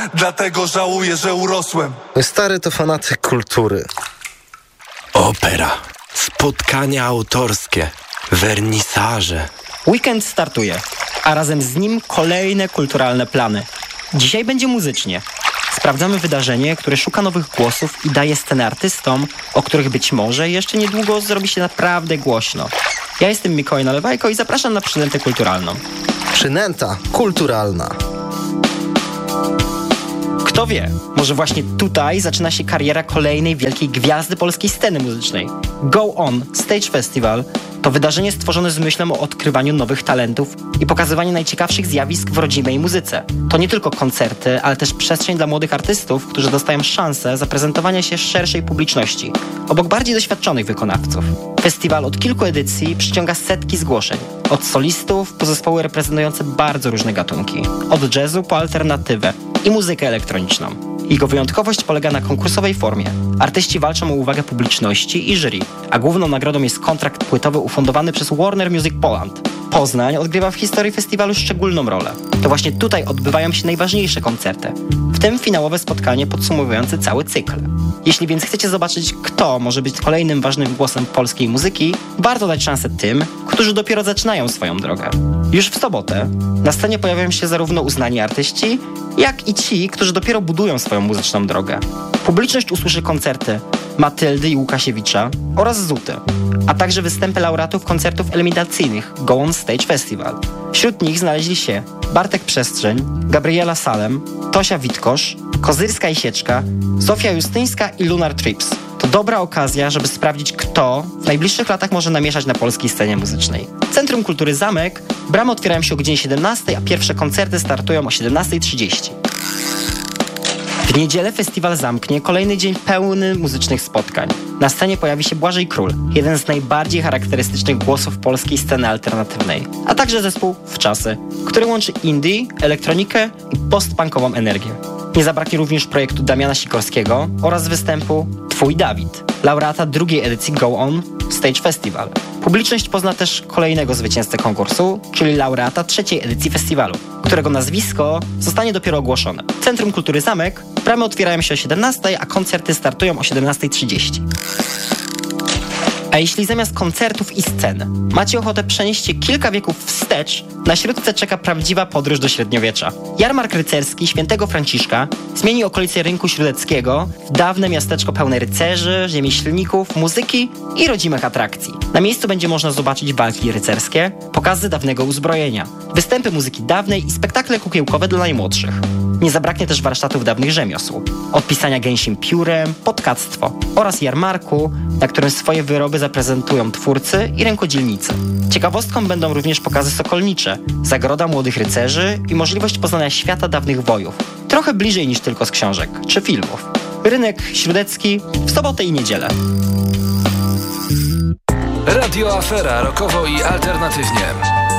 Dlatego żałuję, że urosłem. Mój stary to fanatyk kultury. Opera, spotkania autorskie, wernisaże. Weekend startuje, a razem z nim kolejne kulturalne plany. Dzisiaj będzie muzycznie. Sprawdzamy wydarzenie, które szuka nowych głosów i daje scenę artystom, o których być może jeszcze niedługo zrobi się naprawdę głośno. Ja jestem Mikołaj Nalewajko i zapraszam na przynętę kulturalną. Przynęta kulturalna. Kto wie, może właśnie tutaj zaczyna się kariera kolejnej wielkiej gwiazdy polskiej sceny muzycznej. Go On Stage Festival to wydarzenie stworzone z myślą o odkrywaniu nowych talentów i pokazywaniu najciekawszych zjawisk w rodzimej muzyce. To nie tylko koncerty, ale też przestrzeń dla młodych artystów, którzy dostają szansę zaprezentowania się szerszej publiczności, obok bardziej doświadczonych wykonawców. Festiwal od kilku edycji przyciąga setki zgłoszeń. Od solistów po zespoły reprezentujące bardzo różne gatunki. Od jazzu po alternatywę i muzykę elektroniczną. Jego wyjątkowość polega na konkursowej formie. Artyści walczą o uwagę publiczności i jury, a główną nagrodą jest kontrakt płytowy ufundowany przez Warner Music Poland. Poznań odgrywa w historii festiwalu szczególną rolę. To właśnie tutaj odbywają się najważniejsze koncerty, w tym finałowe spotkanie podsumowujące cały cykl. Jeśli więc chcecie zobaczyć, kto może być kolejnym ważnym głosem polskiej muzyki, warto dać szansę tym, którzy dopiero zaczynają swoją drogę. Już w sobotę na scenie pojawią się zarówno uznani artyści, jak i ci, którzy dopiero budują swoją muzyczną drogę. Publiczność usłyszy koncerty Matyldy i Łukasiewicza oraz Zuty, a także występy laureatów koncertów eliminacyjnych Go On Stage Festival. Wśród nich znaleźli się Bartek Przestrzeń, Gabriela Salem, Tosia Witkosz, Kozyrska i Sieczka, Zofia Justyńska i Lunar Trips. To dobra okazja, żeby sprawdzić, kto w najbliższych latach może namieszać na polskiej scenie muzycznej. Centrum Kultury Zamek. Bramy otwierają się o godzinie 17, a pierwsze koncerty startują o 17:30. W niedzielę festiwal zamknie kolejny dzień pełny muzycznych spotkań. Na scenie pojawi się Błażej Król, jeden z najbardziej charakterystycznych głosów polskiej sceny alternatywnej, a także zespół Wczasy, który łączy indie, elektronikę i post-punkową energię. Nie zabraknie również projektu Damiana Sikorskiego oraz występu Twój Dawid, laureata drugiej edycji Go On Stage Festival. Publiczność pozna też kolejnego zwycięzcę konkursu, czyli laureata trzeciej edycji festiwalu, którego nazwisko zostanie dopiero ogłoszone. Centrum Kultury Zamek. Bramy otwierają się o 17, a koncerty startują o 17:30. A jeśli zamiast koncertów i scen macie ochotę przenieść się kilka wieków wstecz, na Śródce czeka prawdziwa podróż do średniowiecza. Jarmark rycerski Świętego Franciszka zmieni okolice Rynku Śródeckiego w dawne miasteczko pełne rycerzy, rzemieślników, muzyki i rodzimych atrakcji. Na miejscu będzie można zobaczyć walki rycerskie, pokazy dawnego uzbrojenia, występy muzyki dawnej i spektakle kukiełkowe dla najmłodszych. Nie zabraknie też warsztatów dawnych rzemiosł, od pisania gęsim piórem, potkactwo oraz jarmarku, na którym swoje wyroby zaprezentują twórcy i rękodzielnicy. Ciekawostką będą również pokazy sokolnicze, zagroda młodych rycerzy i możliwość poznania świata dawnych wojów. Trochę bliżej niż tylko z książek czy filmów. Rynek Śródecki w sobotę i niedzielę. Radio Afera, rockowo i alternatywnie.